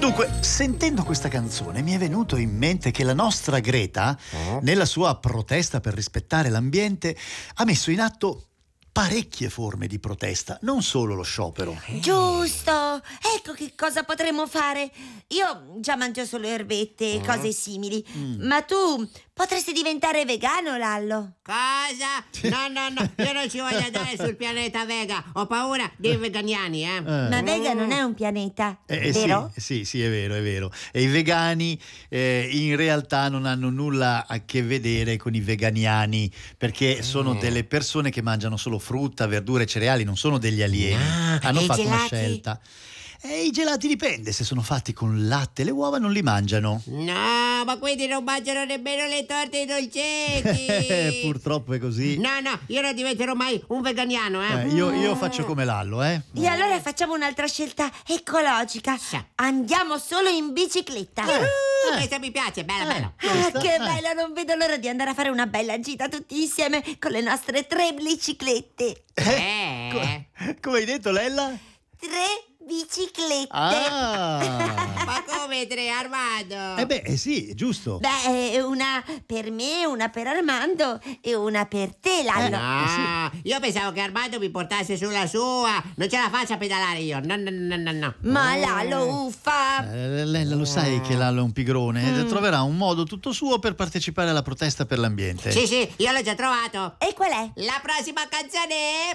Dunque, sentendo questa canzone mi è venuto in mente che la nostra Greta, nella sua protesta per rispettare l'ambiente, ha messo in atto parecchie forme di protesta, non solo lo sciopero. Giusto, ecco che cosa potremmo fare. Io già mangio solo erbette e cose simili, ma tu potresti diventare vegano, Lallo. Cosa? No, io non ci voglio andare sul pianeta Vega. Ho paura dei veganiani, Ma Vega non è un pianeta, vero? Sì, è vero. E i vegani in realtà non hanno nulla a che vedere con i veganiani, perché sono delle persone che mangiano solo frutta, verdure e cereali, non sono degli alieni. Hanno fatto una scelta. E i gelati dipende, se sono fatti con latte e le uova non li mangiano. No, ma quindi non mangiano nemmeno le torte e i dolcetti. Purtroppo è così. No, io non diventerò mai un veganiano, Io faccio come Lallo, E allora facciamo un'altra scelta ecologica. Sì. Andiamo solo in bicicletta. Questo mi piace, bello. Che bello, non vedo l'ora di andare a fare una bella gita tutti insieme con le nostre 3 biciclette. Come hai detto, Lella? 3 biciclette. Ma come 3, Armando? Sì, giusto. Beh, una per me, una per Armando e una per te, Lallo. No, io pensavo che Armando mi portasse sulla sua. Non ce la faccio a pedalare io. No. Ma Lallo, uffa. Lella, lo sai che Lallo è un pigrone. Troverà un modo tutto suo per partecipare alla protesta per l'ambiente. Sì, io l'ho già trovato. E qual è? La prossima canzone